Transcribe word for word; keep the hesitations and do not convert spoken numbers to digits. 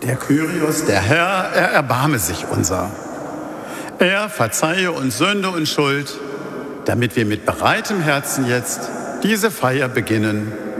Der Kyrios, der Herr, er erbarme sich unser. Er verzeihe uns Sünde und Schuld, damit wir mit bereitem Herzen jetzt diese Feier beginnen